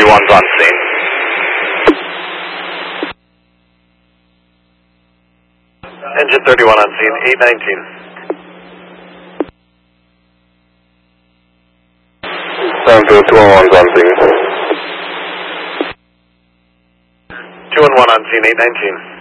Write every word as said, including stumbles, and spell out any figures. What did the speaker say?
thirty-one's on scene. Engine thirty-one on scene, eight nineteen. seven two, two one one's on scene. two one one on scene, eight nineteen.